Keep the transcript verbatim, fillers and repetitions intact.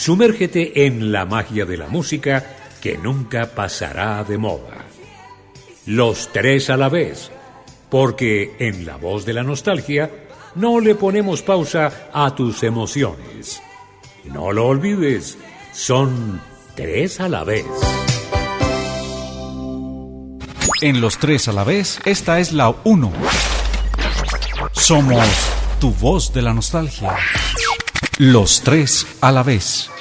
Sumérgete en la magia de la música que nunca pasará de moda. Los tres a la vez, porque en La Voz de la Nostalgia no le ponemos pausa a tus emociones. No lo olvides, son tres a la vez. En Los Tres a la Vez, esta es la uno. Somos tu voz de la nostalgia. Los tres a la vez.